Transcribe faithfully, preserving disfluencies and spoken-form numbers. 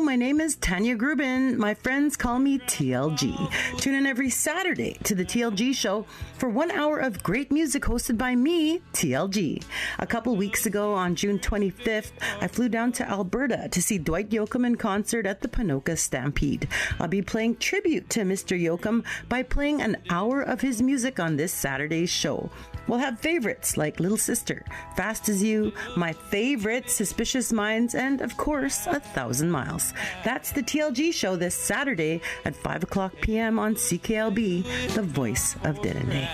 my name is Tanya Grubin. My friends call me T L G. Tune in every Saturday to the T L G Show for one hour of great music hosted by me, T L G. A couple weeks ago on June twenty-fifth, I flew down to Alberta to see Dwight Yoakam in concert at the Ponoka Stampede. I'll be playing tribute to Mister Yoakam by playing an hour of his music on this Saturday's show. We'll have favorites like Little Sister, Fast As You, my favorite, Suspicious Minds, and of course, A Thousand Miles. That's the T L G Show this Saturday at five o'clock p.m. on C K L B, the voice of Dininay.